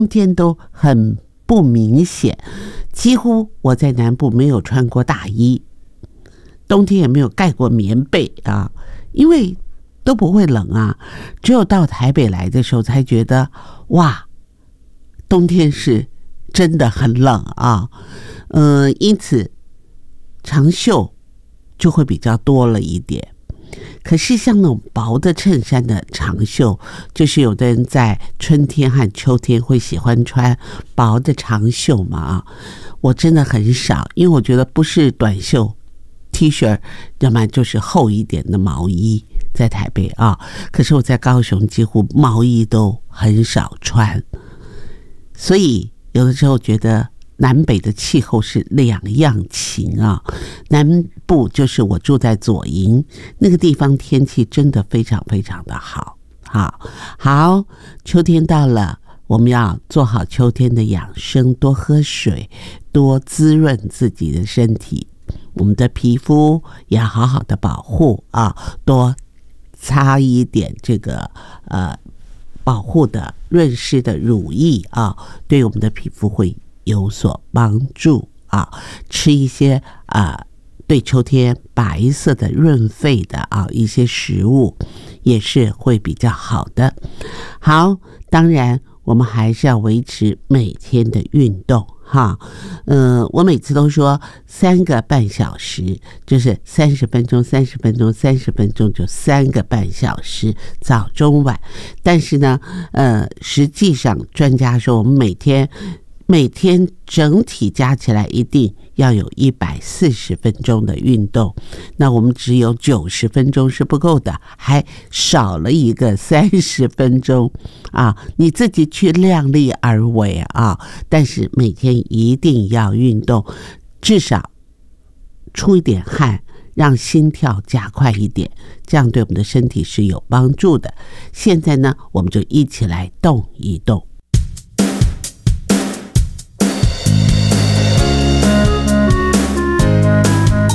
冬天都很不明显，几乎我在南部没有穿过大衣，冬天也没有盖过棉被啊，因为都不会冷啊。只有到台北来的时候才觉得，哇，冬天是真的很冷啊。因此长袖就会比较多了一点。可是像那种薄的衬衫的长袖，就是有的人在春天和秋天会喜欢穿薄的长袖嘛，我真的很少，因为我觉得不是短袖 T 恤，要么就是厚一点的毛衣，在台北啊，可是我在高雄几乎毛衣都很少穿，所以有的时候觉得南北的气候是两样情啊。南部就是我住在左营那个地方，天气真的非常非常的好。好，秋天到了，我们要做好秋天的养生，多喝水，多滋润自己的身体，我们的皮肤也要好好的保护啊，多擦一点这个保护的润湿的乳液啊，对我们的皮肤会有所帮助啊。吃一些对秋天白色的润肺的一些食物也是会比较好的。好，当然我们还是要维持每天的运动哈。我每次都说3个半小时，就是30分钟30分钟30分钟，就3个半小时，早中晚。但是呢实际上专家说我们每天整体加起来一定要有140分钟的运动，那我们只有90分钟是不够的，还少了一个30分钟啊！你自己去量力而为啊！但是每天一定要运动，至少出一点汗，让心跳加快一点，这样对我们的身体是有帮助的。现在呢，我们就一起来动一动。